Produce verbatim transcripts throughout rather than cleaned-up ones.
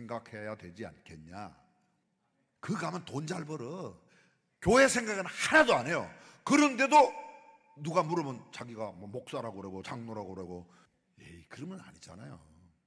생각해야 되지 않겠냐. 그 가면 돈 잘 벌어. 교회 생각은 하나도 안 해요. 그런데도 누가 물으면 자기가 뭐 목사라고 그러고 장로라고 그러고, 에이, 그러면 아니잖아요.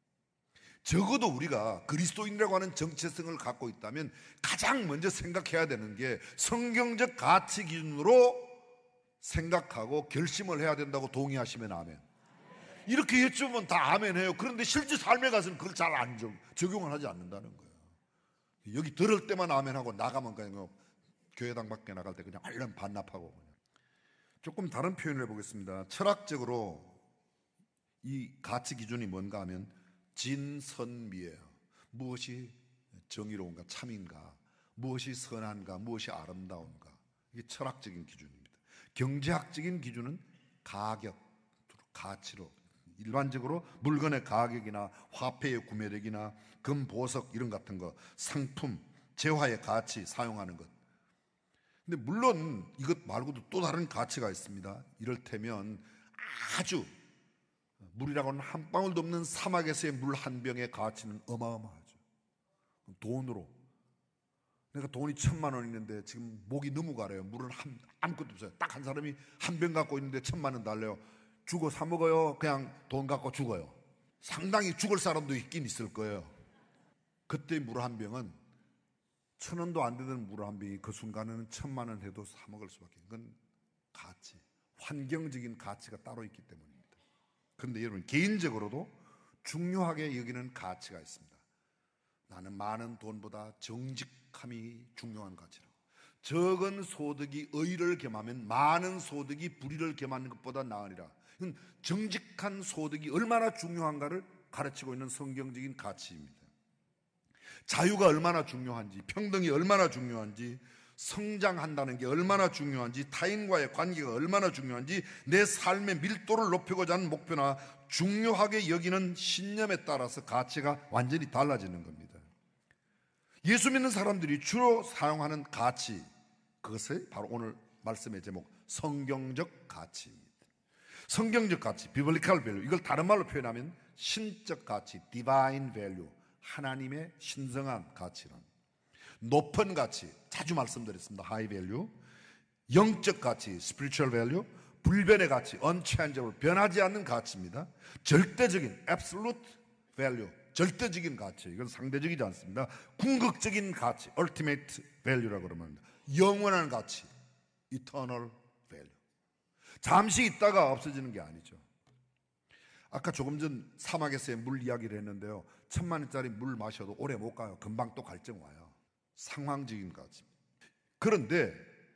적어도 우리가 그리스도인이라고 하는 정체성을 갖고 있다면 가장 먼저 생각해야 되는 게 성경적 가치 기준으로 생각하고 결심을 해야 된다고 동의하시면 아멘. 이렇게 여쭈면 다 아멘해요. 그런데 실제 삶에 가서는 그걸 잘 안 적용을 하지 않는다는 거예요. 여기 들을 때만 아멘하고 나가면 그냥 교회당 밖에 나갈 때 그냥 얼른 반납하고. 그냥. 조금 다른 표현을 해보겠습니다. 철학적으로 이 가치 기준이 뭔가 하면 진선미예요. 무엇이 정의로운가, 참인가, 무엇이 선한가, 무엇이 아름다운가. 이게 철학적인 기준입니다. 경제학적인 기준은 가격, 가치로, 일반적으로 물건의 가격이나 화폐의 구매력이나 금, 보석 이런 같은 거, 상품, 재화의 가치 사용하는 것. 근데 물론 이것 말고도 또 다른 가치가 있습니다. 이를테면 아주 물이라고는 한 방울도 없는 사막에서의 물 한 병의 가치는 어마어마하죠. 돈으로. 내가 돈이 천만 원 있는데 지금 목이 너무 가래요. 물은 한, 아무것도 없어요. 딱 한 사람이 한 병 갖고 있는데 천만 원 달래요. 주고 사 먹어요? 그냥 돈 갖고 죽어요? 상당히 죽을 사람도 있긴 있을 거예요. 그때 물 한 병은 천 원도 안 되는 물 한 병이 그 순간에는 천만 원 해도 사 먹을 수밖에. 그건 가치, 환경적인 가치가 따로 있기 때문입니다. 그런데 여러분, 개인적으로도 중요하게 여기는 가치가 있습니다. 나는 많은 돈보다 정직함이 중요한 가치라고. 적은 소득이 의를 겸하면 많은 소득이 불의를 겸하는 것보다 나으리라. 이건 정직한 소득이 얼마나 중요한가를 가르치고 있는 성경적인 가치입니다. 자유가 얼마나 중요한지, 평등이 얼마나 중요한지, 성장한다는 게 얼마나 중요한지, 타인과의 관계가 얼마나 중요한지, 내 삶의 밀도를 높이고자 하는 목표나 중요하게 여기는 신념에 따라서 가치가 완전히 달라지는 겁니다. 예수 믿는 사람들이 주로 사용하는 가치, 그것이 바로 오늘 말씀의 제목, 성경적 가치입니다. 성경적 가치, biblical value, 이걸 다른 말로 표현하면 신적 가치, divine value, 하나님의 신성한 가치란. 높은 가치, 자주 말씀드렸습니다. high value. 영적 가치, spiritual value. 불변의 가치, unchangeable, 변하지 않는 가치입니다. 절대적인 absolute value, 절대적인 가치, 이건 상대적이지 않습니다. 궁극적인 가치, ultimate value라고 그러면 합니다. 영원한 가치, eternal value. 잠시 있다가 없어지는 게 아니죠. 아까 조금 전 사막에서의 물 이야기를 했는데요. 천만 원짜리 물 마셔도 오래 못 가요. 금방 또 갈증 와요. 상황적인 가치. 그런데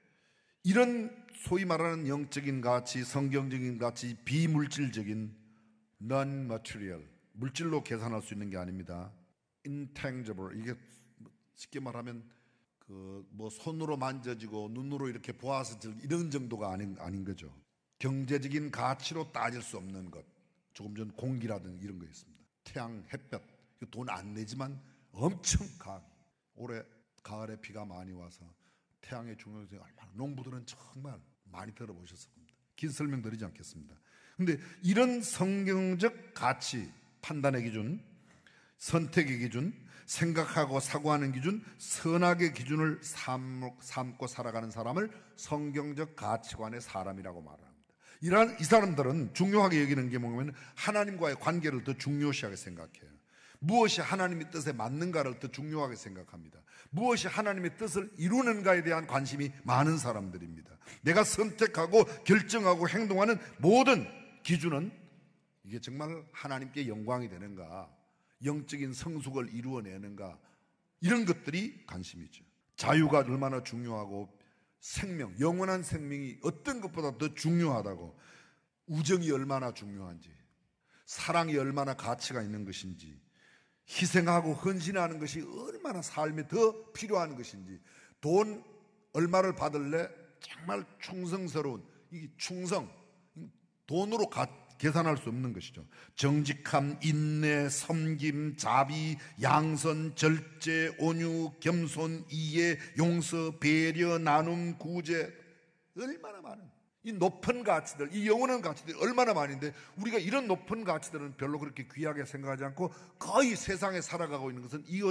이런 소위 말하는 영적인 가치, 성경적인 가치, 비물질적인 non-material, 물질로 계산할 수 있는 게 아닙니다. intangible, 이게 쉽게 말하면 그 뭐 손으로 만져지고 눈으로 이렇게 보아서 이런 정도가 아닌, 아닌 거죠. 경제적인 가치로 따질 수 없는 것. 조금 전 공기라든지 이런 거 있습니다. 태양, 햇볕, 돈 안 내지만 엄청 강해. 올해 가을에 비가 많이 와서 태양의 중요성이 얼마나, 농부들은 정말 많이 들어보셨을 겁니다. 긴 설명 드리지 않겠습니다. 그런데 이런 성경적 가치, 판단의 기준, 선택의 기준, 생각하고 사고하는 기준, 선악의 기준을 삼고 살아가는 사람을 성경적 가치관의 사람이라고 말합니다. 이러한 이 사람들은 중요하게 여기는 게 뭐냐면 하나님과의 관계를 더 중요시하게 생각해요. 무엇이 하나님의 뜻에 맞는가를 더 중요하게 생각합니다. 무엇이 하나님의 뜻을 이루는가에 대한 관심이 많은 사람들입니다. 내가 선택하고 결정하고 행동하는 모든 기준은 이게 정말 하나님께 영광이 되는가, 영적인 성숙을 이루어내는가, 이런 것들이 관심이죠. 자유가 얼마나 중요하고 생명, 영원한 생명이 어떤 것보다 더 중요하다고, 우정이 얼마나 중요한지, 사랑이 얼마나 가치가 있는 것인지, 희생하고 헌신하는 것이 얼마나 삶에 더 필요한 것인지, 돈 얼마를 받을래? 정말 충성스러운, 이 충성, 돈으로 가, 계산할 수 없는 것이죠. 정직함, 인내, 섬김, 자비, 양선, 절제, 온유, 겸손, 이해, 용서, 배려, 나눔, 구제, 얼마나 많은 이 높은 가치들, 이 영원한 가치들이 얼마나 많은데 우리가 이런 높은 가치들은 별로 그렇게 귀하게 생각하지 않고 거의 세상에 살아가고 있는 것은 이